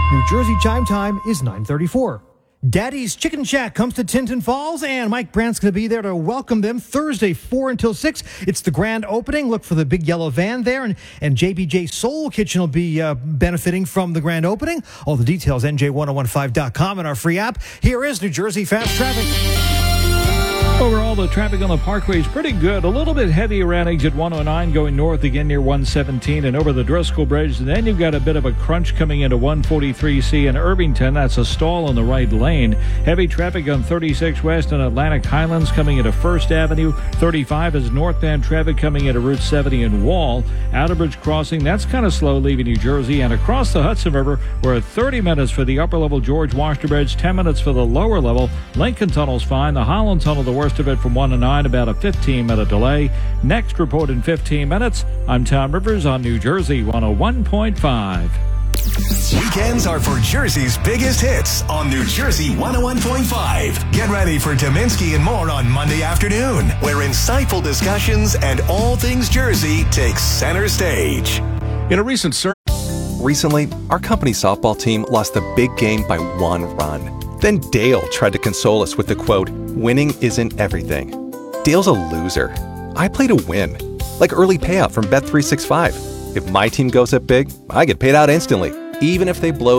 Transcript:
New Jersey chime time is 9:34. Daddy's Chicken Shack comes to Tinton Falls, and Mike Brandt's going to be there to welcome them Thursday, 4 until 6. It's the grand opening. Look for the big yellow van there, and JBJ Soul Kitchen will be benefiting from the grand opening. All the details, NJ1015.com and our free app. Here is New Jersey Fast Traffic. Overall, the traffic on the parkway is pretty good. A little bit heavy around exit 109 going north again near 117 and over the Driscoll Bridge. And then you've got a bit of a crunch coming into 143C in Irvington. That's a stall on the right lane. Heavy traffic on 36 West and Atlantic Highlands coming into First Avenue. 35 is northbound traffic coming into Route 70 in Wall. Outerbridge Crossing, that's kind of slow leaving New Jersey. And across the Hudson River, we're at 30 minutes for the upper level George Washington Bridge, 10 minutes for the lower level. Lincoln Tunnel's fine. The Holland Tunnel, the worst of it from 1 to 9, about a 15-minute delay. Next report in 15 minutes. I'm Tom Rivers on New Jersey 101.5. Weekends are for Jersey's biggest hits on New Jersey 101.5. Get ready for Tominski and more on Monday afternoon, where insightful discussions and all things Jersey take center stage. In a recent survey, recently, our company softball team lost the big game by 1 run. Then Dale tried to console us with the quote, "Winning isn't everything." Dale's a loser. I play to win, like early payout from Bet365. If my team goes up big, I get paid out instantly, even if they blow